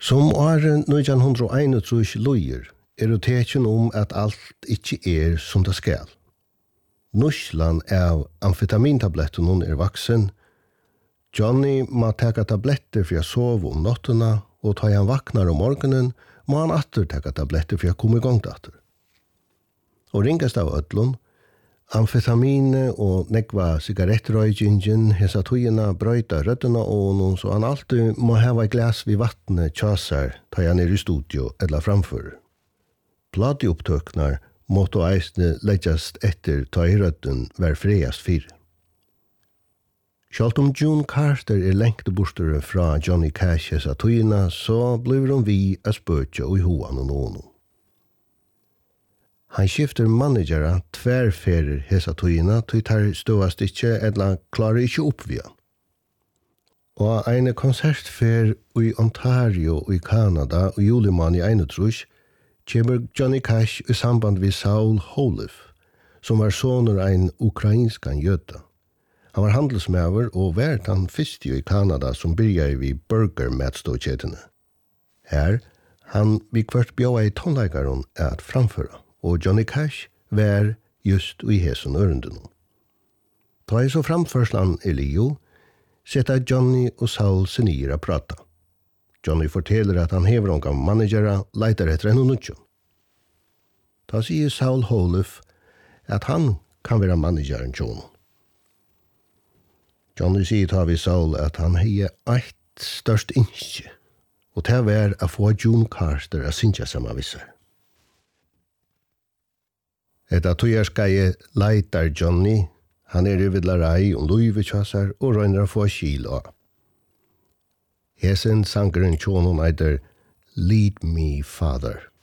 Som åren 1921 løyer det tekjen at alt ikke som det skal. Nuslan av amfetamintabletten vaksen. Johnny må taka tabletter for å sove nottena, og ta han vaknar morgenen, må han atter taka tabletter for å komme i gang datter. Og ringast av ödlun, amfetamine og nekva sigarettrøygingen hesa tøyina brøyta røddena ånum, så han alltid må hava et glas vid vattnet tjasar, ta han i studio eller framför. Plateupptöknar måtte eisne leggjast etter ta i rødden vær freiast fyr. Sjalt June Carter lengt bortere fra Johnny Cash hesa tøyina, så blir hun vi a spøtja og i hoan og noen. Han skifter managera tverrferer hesa tøyina, tøy tar støvast ikkje, eller klarer ikkje oppvia. Og eine konsertfer i Ontario i Kanada og julimann i 31, kommer Johnny Cash i samband med Saul Holof, som var sonur ein ukrainskan jøda. Han var handelsmaver og vært han fyrste i Kanada som byrja vid burger-matståkjetene. Her, han vi kvart bjøa i tonleikaren at framføra, og Johnny Cash var just i hesen ørenden. Ta i så framførslan Elio, setta Johnny og Saul senira prata. Johnny forteller at han hever omgang managera leitar etter en unnutjon. Ta sier Saul Holof at han kan være manageren tjonen. Johnny sier ta vi Saul at han hei eit størst innskje, og det var å få June Carter a sinja sama vissar. Etta tøyarskeie leitar Johnny, han i vidlarei luive tjassar og røyner å få skil av. Hesen sangeren tjonen eider Lead Me, Father.